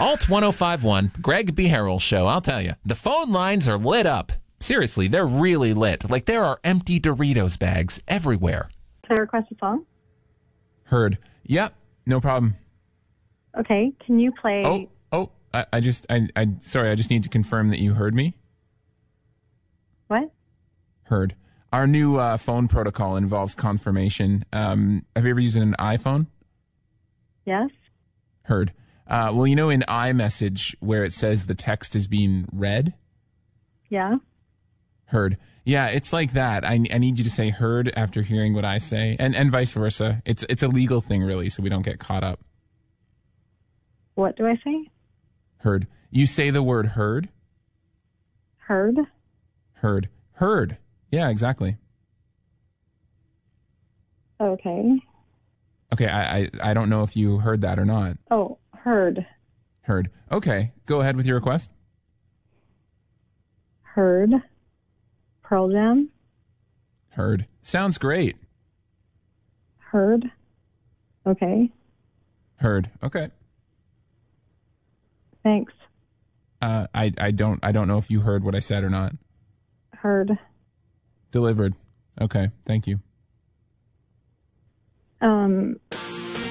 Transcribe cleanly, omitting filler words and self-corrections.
Alt 1051, Greg B. Harrell Show. I'll tell you, the phone lines are lit up. Seriously, they're really lit. Like there are empty Doritos bags everywhere. Can I request a song? Heard. Yep, no problem. Okay, can you play... Sorry, I just need to confirm that you heard me. What? Heard. Our new phone protocol involves confirmation. Have you ever used an iPhone? Yes. Heard. Well, you know in iMessage where it says the text is being read? Yeah. Heard. Yeah, it's like that. I need you to say heard after hearing what I say, and vice versa. It's a legal thing, really, so we don't get caught up. What do I say? Heard. You say the word heard? Heard? Heard. Heard. Yeah, exactly. Okay. Okay, I don't know if you heard that or not. Oh, heard. Heard. Okay, go ahead with your request. Heard. Pearl Jam. Heard. Sounds great. Heard. Okay. Heard. Okay. Thanks. I don't know if you heard what I said or not. Heard. Delivered. Okay, thank you.